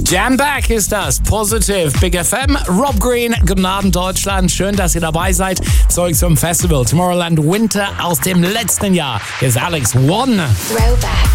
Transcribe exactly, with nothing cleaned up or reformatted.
Jam Back ist das. Positive Big F M. Rob Green, guten Abend Deutschland. Schön, dass ihr dabei seid. Zurück zum Festival Tomorrowland Winter aus dem letzten Jahr. Hier ist Alex One. Throwback.